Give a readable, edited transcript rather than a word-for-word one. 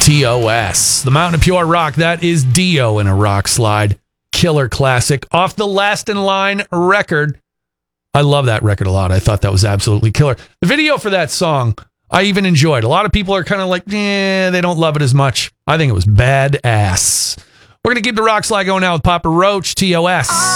TOS. The Mountain of Pure Rock. That is Dio in a rock slide. Killer classic off the Last in Line record. I love that record a lot. I thought that was absolutely killer. The video for that song, I even enjoyed. A lot of people are kind of like, they don't love it as much. I think it was badass. We're going to keep the rock slide going now with Papa Roach, TOS.